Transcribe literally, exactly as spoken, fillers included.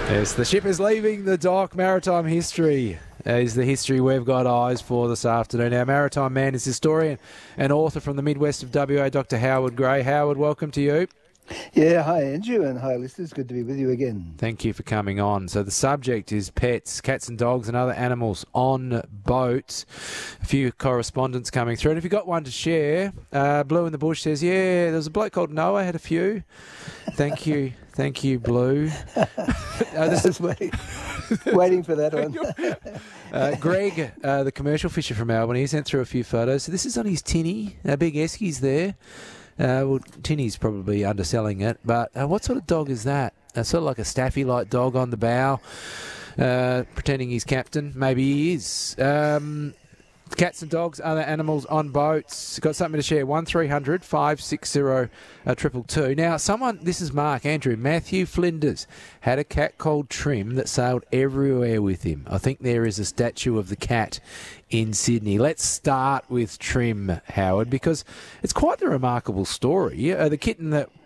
Yes, the ship is leaving the dock. Maritime history is the history we've got eyes for this afternoon. Our Maritime Man is historian and author from the Midwest of W A, Doctor Howard Gray. Howard, welcome to you. Yeah, hi Andrew, and hi listeners. Good to be with you again. Thank you for coming on. So the subject is pets, cats and dogs and other animals on boats. A few correspondents coming through. And if you've got one to share, uh, Blue in the Bush says, yeah, there's a bloke called Noah, had a few. Thank you. Thank you, Blue. uh, this is waiting, waiting for that one. uh, Greg, uh, the commercial fisher from Albany, he sent through a few photos. So this is on his tinny. Uh, big Eskies there. Uh, well, Tinny's probably underselling it, but uh, what sort of dog is that? Uh, sort of like a Staffy-like dog on the bow, uh, pretending he's captain. Maybe he is. Um, cats and dogs, other animals on boats. Got something to share. one three hundred five six zero two two. Now, someone, this is Mark, Andrew, Matthew Flinders had a cat called Trim that sailed everywhere with him. I think there is a statue of the cat in Sydney. Let's start with Trim, Howard, because it's quite the remarkable story. Uh, the kitten that